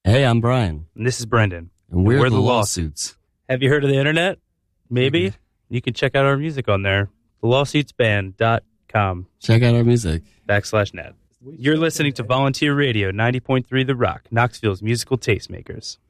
Hey, I'm Brian. And this is Brendan. And we're the Lawsuits. Have you heard of the internet? Maybe. You can check out our music on there. TheLawsuitsBand.com. Check out our music. /net. You're listening to Volunteer Radio 90.3 The Rock, Knoxville's musical tastemakers.